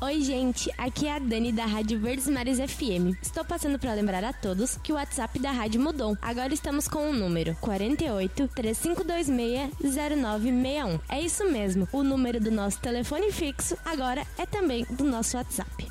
Oi, gente, aqui é a Dani da Rádio Verdes Mares FM. Estou passando para lembrar a todos que o WhatsApp da rádio mudou. Agora estamos com o número 48 3526 0961. É isso mesmo, o número do nosso telefone fixo agora é também do nosso WhatsApp.